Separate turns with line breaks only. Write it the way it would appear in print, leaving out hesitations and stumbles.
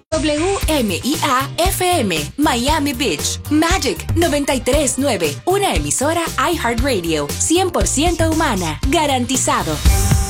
WMIA-FM, Miami Beach, Magic 93.9, una emisora iHeartRadio, 100% humana, garantizado.